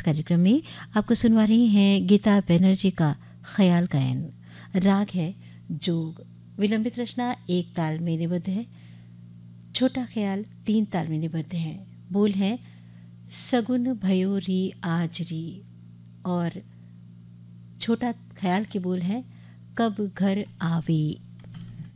कार्यक्रम में आपको सुनवा रही हैं गीता बनर्जी का ख्याल गायन। राग है जोग, विलंबित रचना एक ताल में निबद्ध है, छोटा ख्याल 3 ताल में निबद्ध है। बोल है सगुन भयो री आज री, और छोटा ख्याल के बोल है कब घर आवे